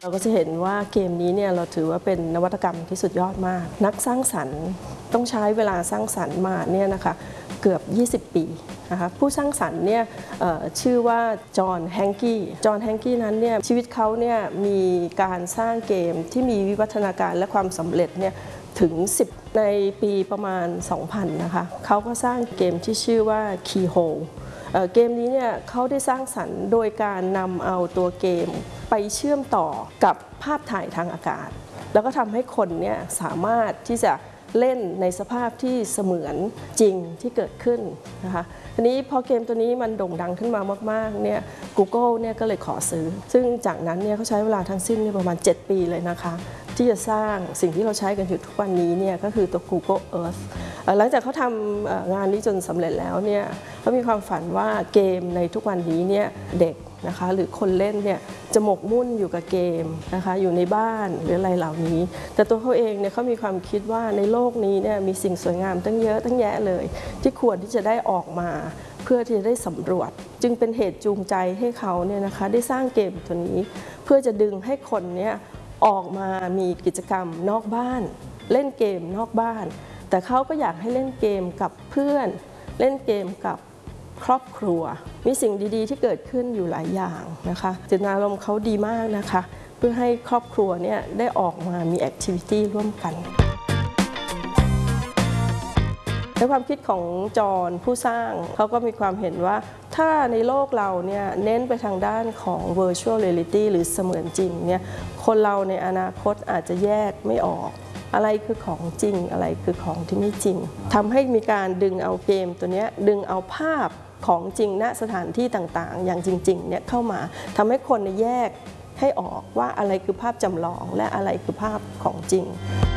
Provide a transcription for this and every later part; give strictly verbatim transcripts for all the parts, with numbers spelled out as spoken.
เราก็จะเห็นว่าเกมนี้เนี่ยเราถือว่าเป็นนวัตกรรมที่สุดยอดมากนักสร้างสรรค์ต้องใช้เวลาสร้างสรรค์มาเนี่ยนะคะเกือบยี่สิบปีนะคะผู้สร้างสรรค์เนี่ยชื่อว่าจอห์นแฮงกี้จอห์นแฮงกี้นั้นเนี่ยชีวิตเขาเนี่ยมีการสร้างเกมที่มีวิวัฒนาการและความสำเร็จเนี่ยถึงสิบในปีประมาณ สองพัน นะคะเขาก็สร้างเกมที่ชื่อว่า Keyhole เกมนี้เนี่ยเขาได้สร้างสรรค์โดยการนำเอาตัวเกมไปเชื่อมต่อกับภาพถ่ายทางอากาศแล้วก็ทำให้คนเนี่ยสามารถที่จะเล่นในสภาพที่เสมือนจริงที่เกิดขึ้นนะคะทีนี้พอเกมตัวนี้มันโด่งดังขึ้นมามากๆเนี่ย Google เนี่ยก็เลยขอซื้อซึ่งจากนั้นเนี่ยเขาใช้เวลาทั้งสิ้นประมาณเจ็ดปีเลยนะคะที่จะสร้างสิ่งที่เราใช้กันอยู่ทุกวันนี้เนี่ยก็คือตัว Google Earth หลังจากเขาทำงานนี้จนสำเร็จแล้วเนี่ยเขามีความฝันว่าเกมในทุกวันนี้เนี่ยเด็กนะคะหรือคนเล่นเนี่ยจะหมกมุ่นอยู่กับเกมนะคะอยู่ในบ้านหรืออะไรเหล่านี้แต่ตัวเขาเองเนี่ยเขามีความคิดว่าในโลกนี้เนี่ยมีสิ่งสวยงามตั้งเยอะตั้งแยะเลยที่ควรที่จะได้ออกมาเพื่อที่จะได้สำรวจจึงเป็นเหตุจูงใจให้เขาเนี่ยนะคะได้สร้างเกมตัวนี้เพื่อจะดึงให้คนเนี่ยออกมามีกิจกรรมนอกบ้านเล่นเกมนอกบ้านแต่เขาก็อยากให้เล่นเกมกับเพื่อนเล่นเกมกับครอบครัวมีสิ่งดีๆที่เกิดขึ้นอยู่หลายอย่างนะคะเจตนารมณ์เขาดีมากนะคะเพื่อให้ครอบครัวเนี่ยได้ออกมามีแอคทิวิตี้ร่วมกันในความคิดของจอห์นผู้สร้างเขาก็มีความเห็นว่าถ้าในโลกเราเนี่ยเน้นไปทางด้านของ virtual reality หรือเสมือนจริงเนี่ยคนเราในอนาคตอาจจะแยกไม่ออกอะไรคือของจริงอะไรคือของที่ไม่จริงทำให้มีการดึงเอาเกมตัวนี้ดึงเอาภาพของจริงณสถานที่ต่างๆอย่างจริงๆเนี่ยเข้ามาทำให้คนแยกให้ออกว่าอะไรคือภาพจำลองและอะไรคือภาพของจริง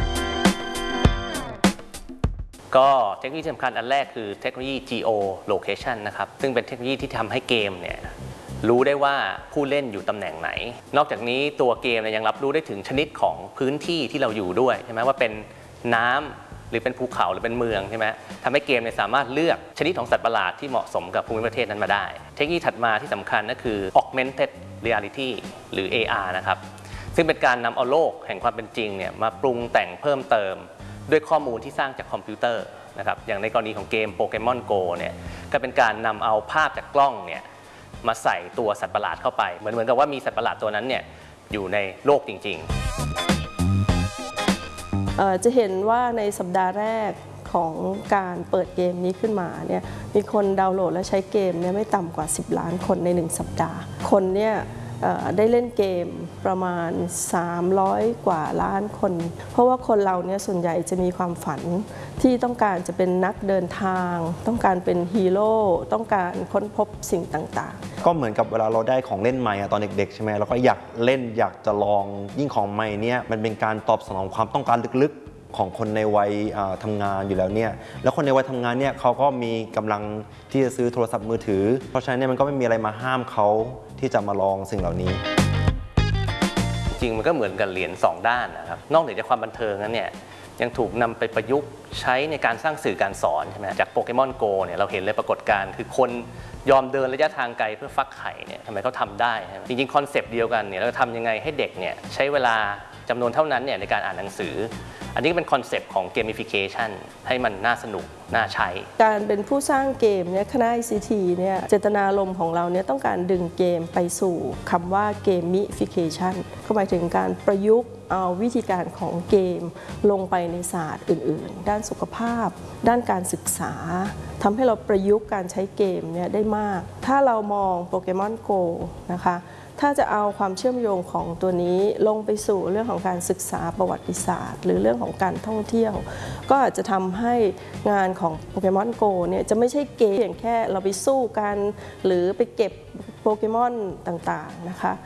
ก็เทคโนโลยีสำคัญอันแรกคือเทคโนโลยี Geo-location นะครับซึ่งเป็นเทคโนโลยีที่ทำให้เกมเนี่ยรู้ได้ว่าผู้เล่นอยู่ตำแหน่งไหนนอกจากนี้ตัวเกมยังรับรู้ได้ถึงชนิดของพื้นที่ที่เราอยู่ด้วยใช่ไหมว่าเป็นน้ำหรือเป็นภูเขาหรือเป็นเมืองใช่ไหมทำให้เกมเนี่ยสามารถเลือกชนิดของสัตว์ประหลาดที่เหมาะสมกับภูมิประเทศนั้นมาได้เทคโนโลยีถัดมาที่สำคัญก็คือ augmented reality หรือ เอ อาร์ นะครับซึ่งเป็นการนำเอาโลกแห่งความเป็นจริงเนี่ยมาปรุงแต่งเพิ่มเติมด้วยข้อมูลที่สร้างจากคอมพิวเตอร์นะครับอย่างในกรณีของเกมโปเกมอนโกเนี่ยก็เป็นการนำเอาภาพจากกล้องเนี่ยมาใส่ตัวสัตว์ประหลาดเข้าไปเหมือนเหมือนกับว่ามีสัตว์ประหลาดตัวนั้นเนี่ยอยู่ในโลกจริงๆจะเห็นว่าในสัปดาห์แรกของการเปิดเกมนี้ขึ้นมาเนี่ยมีคนดาวน์โหลดและใช้เกมเนี่ยไม่ต่ำกว่าสิบล้านคนในหนึ่งสัปดาห์คนเนี่ยได้เล่นเกมประมาณสามร้อยกว่าล้านคนเพราะว่าคนเราเนี่ยส่วนใหญ่จะมีความฝันที่ต้องการจะเป็นนักเดินทางต้องการเป็นฮีโร่ต้องการค้นพบสิ่งต่างๆก็เหมือนกับเวลาเราได้ของเล่นใหม่ตอนเด็กๆใช่ไหมเราก็อยากเล่นอยากจะลองยิ่งของใหม่เนี่ยมันเป็นการตอบสนองความต้องการลึกๆของคนในวัยทำงานอยู่แล้วเนี่ยแล้วคนในวัยทำงานเนี่ยเขาก็มีกำลังที่จะซื้อโทรศัพท์มือถือเพราะฉะนั้นเนี่ยมันก็ไม่มีอะไรมาห้ามเขาที่จะมาลองสิ่งเหล่านี้จริงมันก็เหมือนกับเหรียญสองด้านนะครับนอกเหนือจากความบันเทิงนั้นเนี่ยยังถูกนำไปประยุกต์ใช้ในการสร้างสื่อการสอนใช่ไหมจากโปเกมอนโกเนี่ยเราเห็นเลยปรากฏการณ์คือคนยอมเดินระยะทางไกลเพื่อฟักไข่เนี่ยทำไมเขาทำได้จริงๆคอนเซปต์เดียวกันเนี่ยเราทำยังไงให้เด็กเนี่ยใช้เวลาจำนวนเท่านั้นเนี่ยในการอ่านหนังสืออันนี้เป็นคอนเซปต์ของเกม ification ให้มันน่าสนุกน่าใช้การเป็นผู้สร้างเกมเนี่ยคณะ ไอ ซี ที เนี่ยเจตนารมณ์ของเราเนี่ยต้องการดึงเกมไปสู่คำว่า gamification ก็หมายถึงการประยุกต์เอาวิธีการของเกมลงไปในศาสตร์อื่นๆด้านสุขภาพด้านการศึกษาทำให้เราประยุกต์การใช้เกมเนี่ยได้มากถ้าเรามองโปเกมอนโกนะคะถ้าจะเอาความเชื่อมโยงของตัวนี้ลงไปสู่เรื่องของการศึกษาประวัติศาสตร์หรือเรื่องของการท่องเที่ยวก็อาจจะทำให้งานของโปเกมอนโกเนี่ยจะไม่ใช่เกมเพียงแค่เราไปสู้กันหรือไปเก็บโปเกมอนต่างๆนะคะ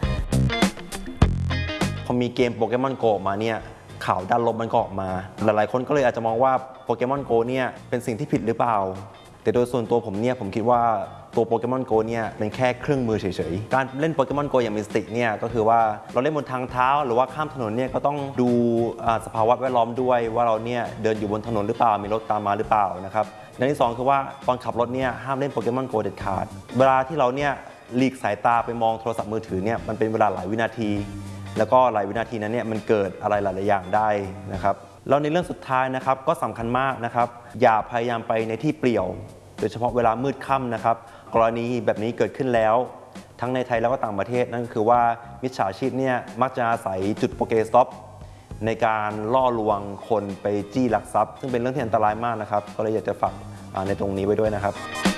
พอมีเกมโปเกมอนโกมาเนี่ยข่าวด้านลบมันก็ออกมาหลายๆคนก็เลยอาจจะมองว่าโปเกมอนโกเนี่ยเป็นสิ่งที่ผิดหรือเปล่าแต่โดยส่วนตัวผมเนี่ยผมคิดว่าตัวโปเกมอนโกเนี่ยเป็นแค่เครื่องมือเฉยๆการเล่นโปเกมอนโกอย่างมีสติเนี่ยก็คือว่าเราเล่นบนทางเท้าหรือว่าข้ามถนนเนี่ยก็ต้องดูสภาวะแวดล้อมด้วยว่าเราเนี่ยเดินอยู่บนถนนหรือเปล่ามีรถตามมาหรือเปล่านะครับและที่สองคือว่าตอนขับรถเนี่ยห้ามเล่นโปเกมอนโกเด็ดขาดเวลาที่เราเนี่ยหลีกสายตาไปมองโทรศัพท์มือถือเนี่ยมันเป็นเวลาหลายวินาทีแล้วก็หลายวินาทีนั้นเนี่ยมันเกิดอะไรหลายๆอย่างได้นะครับแล้วในเรื่องสุดท้ายนะครับก็สำคัญมากนะครับอย่าพยายามไปในที่เปลี่ยวโดยเฉพาะเวลามืดค่ำนะครับกรณีแบบนี้เกิดขึ้นแล้วทั้งในไทยแล้วก็ต่างประเทศนั่นก็คือว่ามิจฉาชีพเนี่ยมักจะอาศัยจุดโปเกสต็อปในการล่อลวงคนไปจี้ลักทรัพย์ซึ่งเป็นเรื่องที่อันตรายมากนะครับก็เลยอยากจะฝากในตรงนี้ไว้ด้วยนะครับ